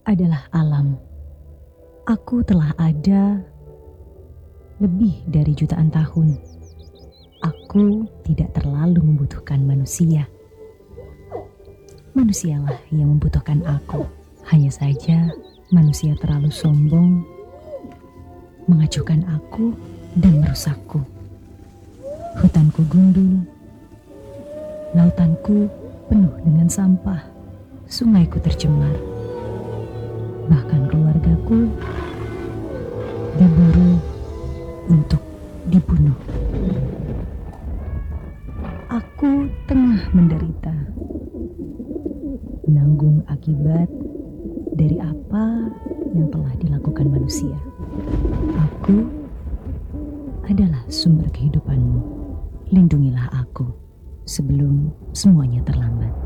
adalah alam. Aku telah ada lebih dari jutaan tahun. Aku tidak terlalu membutuhkan manusia. Manusialah yang membutuhkan aku. Hanya saja manusia terlalu sombong, mengacuhkan aku dan merusakku. Hutanku gundul, lautanku penuh dengan sampah, sungaiku tercemar. Bahkan keluargaku diburu untuk dibunuh. Aku tengah menderita, menanggung akibat dari apa yang telah dilakukan manusia. Aku adalah sumber kehidupanmu. Lindungilah aku sebelum semuanya terlambat.